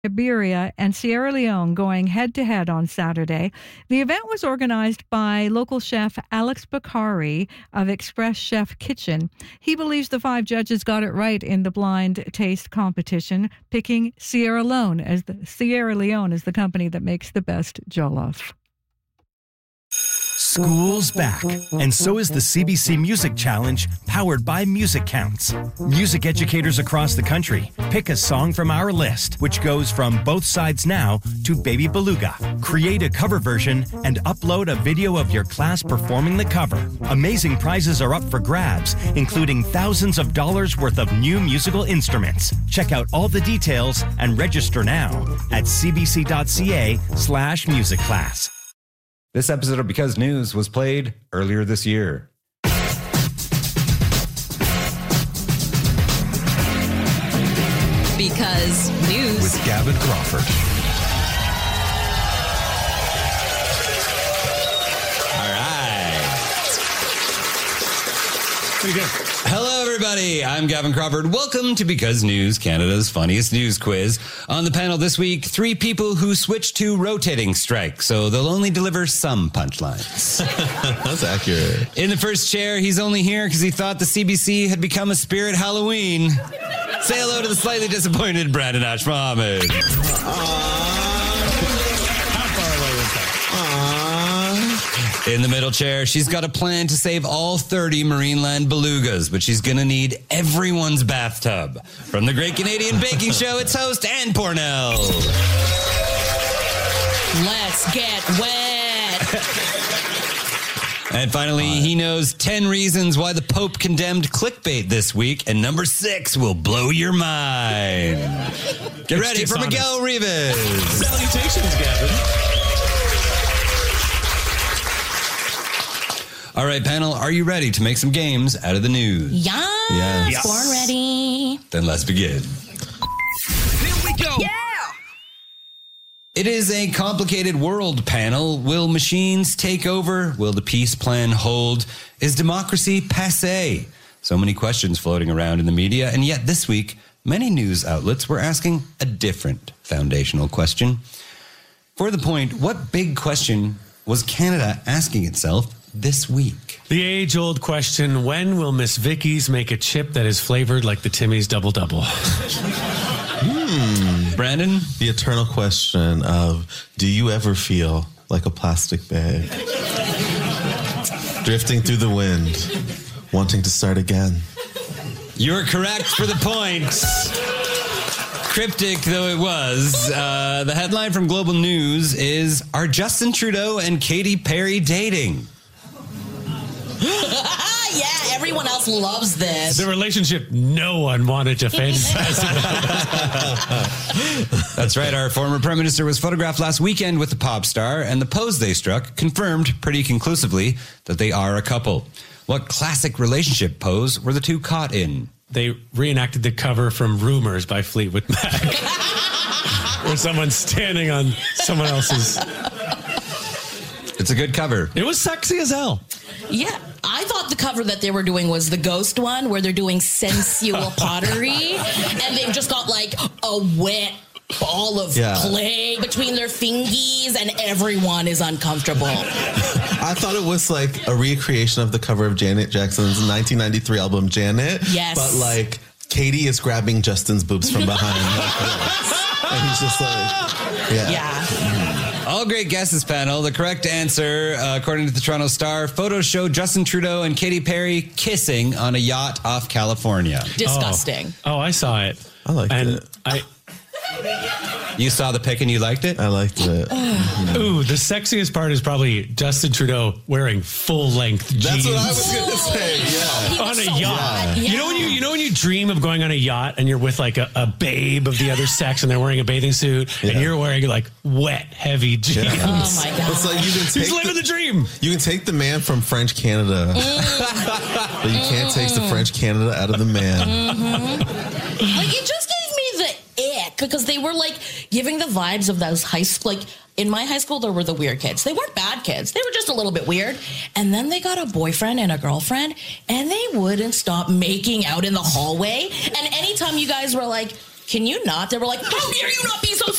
Liberia and Sierra Leone going head-to-head on Saturday. The event was organized by local chef Alex Bakari of Express Chef Kitchen. He believes the 5 judges got it right in the blind taste competition, picking Sierra Leone as the company that makes the best jollof. School's back, and so is the CBC Music Challenge, powered by Music Counts. Music educators across the country pick a song from our list, which goes from Both Sides Now to Baby Beluga. Create a cover version and upload a video of your class performing the cover. Amazing prizes are up for grabs, including thousands of dollars worth of new musical instruments. Check out all the details and register now at cbc.ca/musicclass. This episode of Because News was played earlier this year. Because News with Gavin Crawford. All right. Pretty good. Hello, everybody. I'm Gavin Crawford. Welcome to Because News, Canada's funniest news quiz. On the panel this week, 3 people who switched to rotating strike, so they'll only deliver some punchlines. That's accurate. In the first chair, he's only here because he thought the CBC had become a spirit Halloween. Say hello to the slightly disappointed Brandon Ash Mohammed. In the middle chair, she's got a plan to save all 30 Marineland belugas, but she's going to need everyone's bathtub. From the Great Canadian Baking Show, it's host Ann Pornell. Let's get wet. And finally, he knows 10 reasons why the Pope condemned clickbait this week, and number 6 will blow your mind. Get ready for Miguel Rivas. Salutations, Gavin. All right, panel, are you ready to make some games out of the news? Yes. Born ready. Then let's begin. Here we go. Yeah. It is a complicated world, panel. Will machines take over? Will the peace plan hold? Is democracy passé? So many questions floating around in the media, and yet this week, many news outlets were asking a different foundational question. For the point, what big question was Canada asking itself this week? The age-old question, when will Miss Vicky's make a chip that is flavored like the Timmy's Double Double? Brandon? The eternal question of, do you ever feel like a plastic bag? Drifting through the wind, wanting to start again. You're correct for the point. Cryptic though it was, the headline from Global News is, are Justin Trudeau and Katy Perry dating? Yeah, everyone else loves this. The relationship no one wanted to fantasize about. That's right. Our former Prime Minister was photographed last weekend with the pop star, and the pose they struck confirmed pretty conclusively that they are a couple. What classic relationship pose were the two caught in? They reenacted the cover from Rumors by Fleetwood Mac, where someone's standing on someone else's. It's a good cover. It was sexy as hell. Yeah, I thought the cover that they were doing was the ghost one, where they're doing sensual pottery, and they've just got like a wet ball of clay between their fingies, and everyone is uncomfortable. I thought it was like a recreation of the cover of Janet Jackson's 1993 album, Janet. Yes. But like, Katie is grabbing Justin's boobs from behind. And he's just like, Yeah. All great guesses, panel. The correct answer, according to the Toronto Star, photos show Justin Trudeau and Katy Perry kissing on a yacht off California. Disgusting. Oh, I saw it. I liked it. You saw the pic and you liked it? I liked it. Ooh, the sexiest part is probably Justin Trudeau wearing full-length jeans. That's what I was going to say, yeah. On a yacht. Yeah. You know when you dream of going on a yacht and you're with like a babe of the other sex and they're wearing a bathing suit and you're wearing like wet, heavy jeans. Yeah. Oh my God. It's like you can take He's living the dream. You can take the man from French Canada, but you can't take the French Canada out of the man. Like, it just gave me the ick, because they were like giving the vibes of those high school, like in my high school, there were the weird kids. They weren't bad kids. They were just a little bit weird. And then they got a boyfriend and a girlfriend, and they wouldn't stop making out in the hallway. And anytime you guys were like, Can you not? They were like, how dare you not be so